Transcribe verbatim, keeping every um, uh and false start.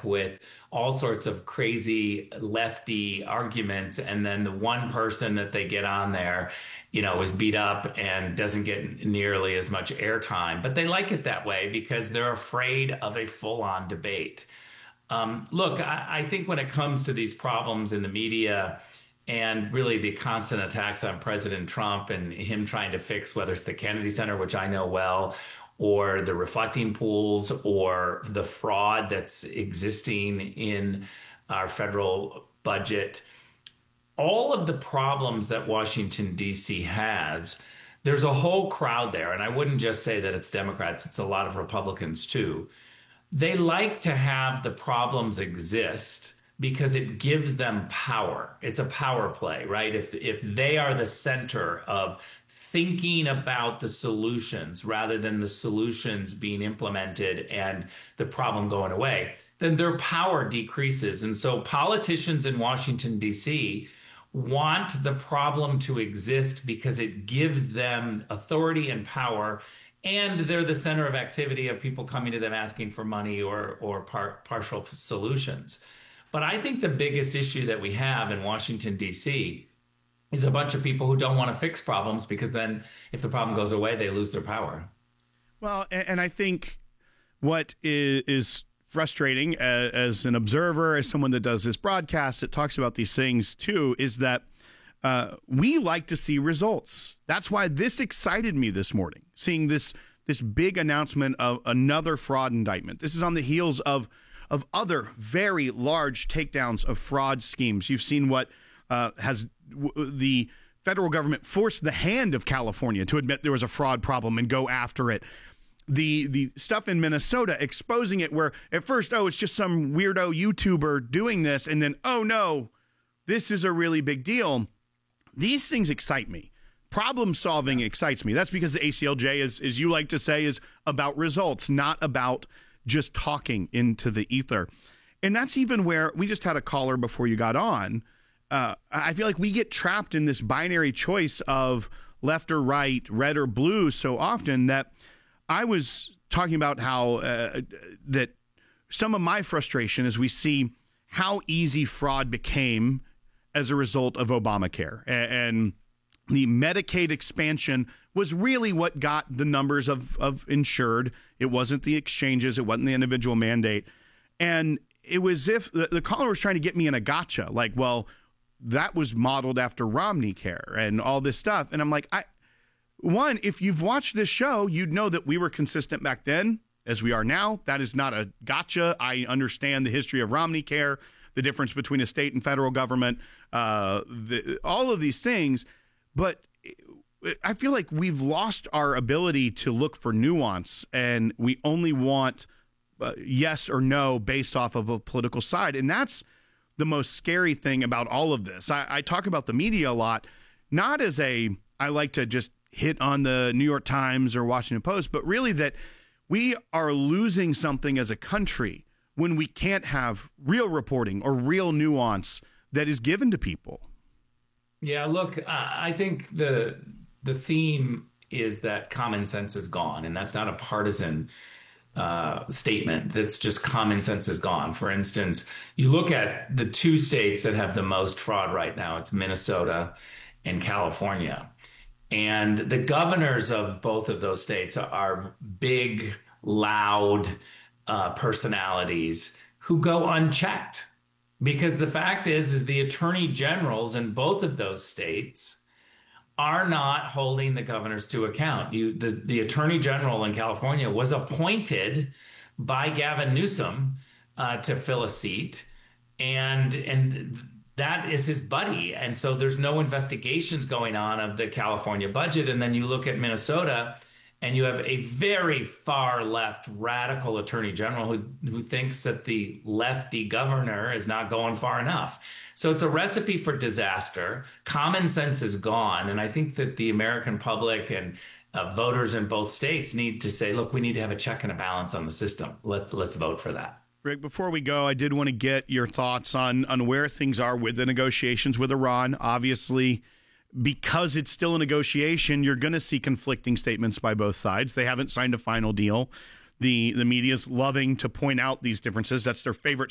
with all sorts of crazy lefty arguments. And then the one person that they get on there, you know, is beat up and doesn't get nearly as much airtime. But they like it that way because they're afraid of a full-on debate. Um, look, I, I think when it comes to these problems in the media and really the constant attacks on President Trump and him trying to fix whether it's the Kennedy Center, which I know well, or the reflecting pools, or the fraud that's existing in our federal budget, all of the problems that Washington, D C has, there's a whole crowd there. And I wouldn't just say that it's Democrats, it's a lot of Republicans too. They like to have the problems exist because it gives them power. It's a power play, right? If if they are the center of thinking about the solutions rather than the solutions being implemented and the problem going away, then their power decreases. And so politicians in Washington, D C want the problem to exist because it gives them authority and power, and they're the center of activity of people coming to them asking for money or, or par partial solutions. But I think the biggest issue that we have in Washington, D C is a bunch of people who don't want to fix problems because then if the problem goes away, they lose their power. Well, and, and I think what is, is frustrating as, as an observer, as someone that does this broadcast that talks about these things too, is that uh, we like to see results. That's why this excited me this morning, seeing this this big announcement of another fraud indictment. This is on the heels of of other very large takedowns of fraud schemes. You've seen what uh, has w the federal government forced the hand of California to admit there was a fraud problem and go after it. The the stuff in Minnesota exposing it, where at first, oh, it's just some weirdo YouTuber doing this, and then, oh no, this is a really big deal. These things excite me. Problem solving excites me. That's because the A C L J, is, as you like to say, is about results, not about just talking into the ether. And that's even where we just had a caller before you got on. Uh, I feel like we get trapped in this binary choice of left or right, red or blue so often that I was talking about how uh, that some of my frustration is we see how easy fraud became as a result of Obamacare. And the Medicaid expansion was really what got the numbers of, of insured. It wasn't the exchanges. It wasn't the individual mandate. And it was if the, the caller was trying to get me in a gotcha, like, well, that was modeled after Romney Care and all this stuff. And I'm like, I, one, if you've watched this show, you'd know that we were consistent back then as we are now. That is not a gotcha. I understand the history of Romney Care, the difference between a state and federal government, uh, the, all of these things. But I feel like we've lost our ability to look for nuance, and we only want uh, yes or no based off of a political side. And that's the most scary thing about all of this. I, I talk about the media a lot, not as a, I like to just hit on the New York Times or Washington Post, but really that we are losing something as a country when we can't have real reporting or real nuance that is given to people. Yeah, look, I think the the theme is that common sense is gone, and that's not a partisan uh, statement. That's just common sense is gone. For instance, you look at the two states that have the most fraud right now, it's Minnesota and California. And the governors of both of those states are big, loud uh, personalities who go unchecked. Because the fact is, is the attorney generals in both of those states are not holding the governors to account. You, the, the attorney general in California was appointed by Gavin Newsom uh, to fill a seat, and and that is his buddy. And so there's no investigations going on of the California budget. And then you look at Minnesota, and you have a very far left radical attorney general who, who thinks that the lefty governor is not going far enough. So it's a recipe for disaster. Common sense is gone. And I think that the American public and uh, voters in both states need to say, look, we need to have a check and a balance on the system. Let's, let's vote for that. Rick, before we go, I did want to get your thoughts on, on where things are with the negotiations with Iran. Obviously, because it's still a negotiation, you're going to see conflicting statements by both sides. They haven't signed a final deal. The the media's loving to point out these differences. That's their favorite